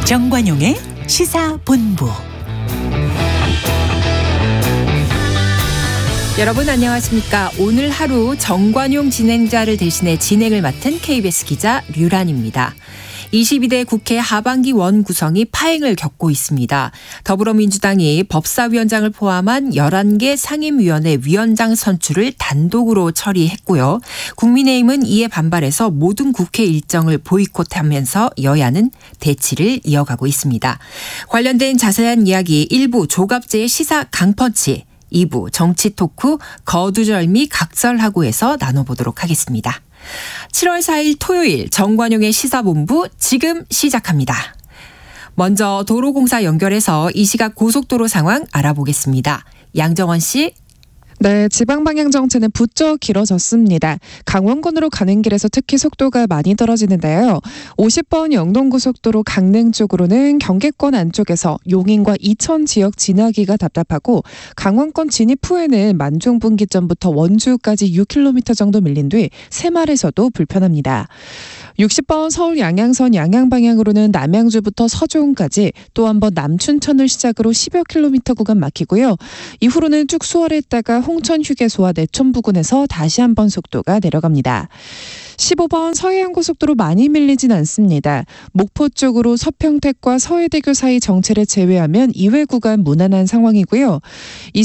정관용의 시사본부. 여러분 안녕하십니까. 오늘 하루 정관용 진행자를 대신해 진행을 맡은 KBS 기자 류란입니다. 22대 국회 하반기 원구성이 파행을 겪고 있습니다. 더불어민주당이 법사위원장을 포함한 11개 상임위원회 위원장 선출을 단독으로 처리했고요. 국민의힘은 이에 반발해서 모든 국회 일정을 보이콧하면서 여야는 대치를 이어가고 있습니다. 관련된 자세한 이야기 1부 조갑제의 시사 강펀치, 2부 정치 토크 거두절미 각설하고에서 나눠보도록 하겠습니다. 7월 4일 토요일 정관용의 시사본부 지금 시작합니다. 먼저 도로공사 연결해서 이 시각 고속도로 상황 알아보겠습니다. 양정원 씨. 네, 지방방향 정체는 부쩍 길어졌습니다. 강원권으로 가는 길에서 특히 속도가 많이 떨어지는데요. 50번 영동고속도로 강릉 쪽으로는 경계권 안쪽에서 용인과 이천 지역 지나기가 답답하고, 강원권 진입 후에는 만종분기점부터 원주까지 6km 정도 밀린 뒤 새말에서도 불편합니다. 60번 서울 양양선 양양방향으로는 남양주부터 서초까지 또 한 번 남춘천을 시작으로 10여 킬로미터 구간 막히고요. 이후로는 쭉 수월했다가 홍천 휴게소와 내천 부근에서 다시 한 번 속도가 내려갑니다. 15번 서해안고속도로 많이 밀리진 않습니다. 목포 쪽으로 서평택과 서해대교 사이 정체를 제외하면 이외 구간 무난한 상황이고요.